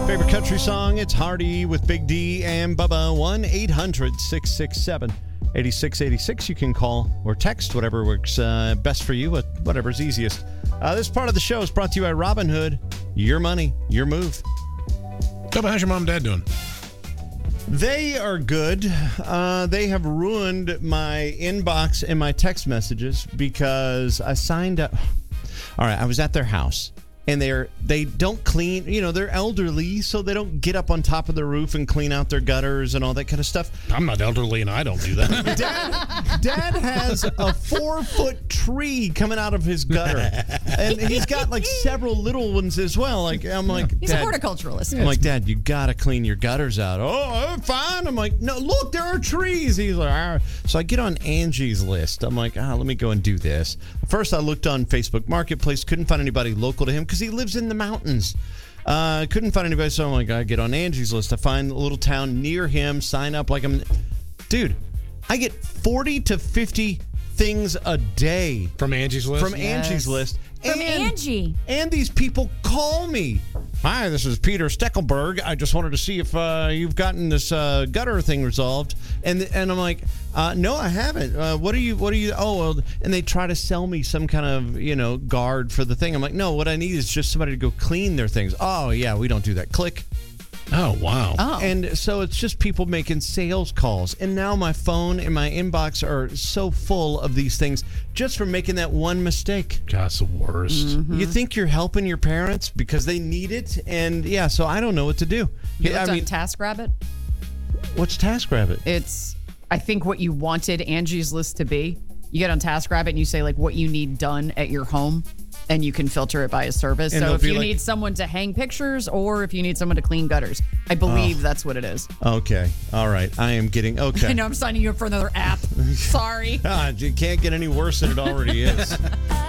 Favorite country song? It's Hardy with Big D and Bubba. 1-800-667-8686. You can call or text, whatever works best for you, whatever's easiest. This part of the show is brought to you by Robinhood. Your money, your move. Bubba, how's your mom and dad doing? They are good. They have ruined my inbox and my text messages because I signed up. All right, I was at their house. And they don't clean, they're elderly, so they don't get up on top of the roof and clean out their gutters and all that kind of stuff. I'm not elderly and I don't do that. Dad has a 4-foot tree coming out of his gutter. And he's got like several little ones as well. He's a horticulturalist. I'm like, Dad, you got to clean your gutters out. Oh, I'm fine. I'm like, no, look, there are trees. He's like, ah. So I get on Angie's list. I'm like, let me go and do this. First, I looked on Facebook Marketplace, couldn't find anybody local to him because he lives in the mountains. Couldn't find anybody, so I'm like, I get on Angie's list. I find a little town near him, sign up Dude, I get 40 to 50 things a day. From Angie's list? From Angie's list. From Angie. And these people call me. Hi, this is Peter Steckelberg. I just wanted to see if you've gotten this gutter thing resolved. And I'm like, no, I haven't. What are you? Oh, well, and they try to sell me some kind of, guard for the thing. I'm like, no, what I need is just somebody to go clean their things. Oh, yeah, we don't do that. Click. Oh, wow. Oh. And so it's just people making sales calls. And now my phone and my inbox are so full of these things just from making that one mistake. God's the worst. Mm-hmm. You think you're helping your parents because they need it? And yeah, so I don't know what to do. You looked on TaskRabbit? What's TaskRabbit? It's, I think, what you wanted Angie's list to be. You get on TaskRabbit and you say, like, what you need done at your home. And you can filter it by a service. And so if you like, need someone to hang pictures or if you need someone to clean gutters, I believe that's what it is. Okay. All right. I am getting, okay. I know I'm signing you up for another app. Sorry. God, you can't get any worse than it already is.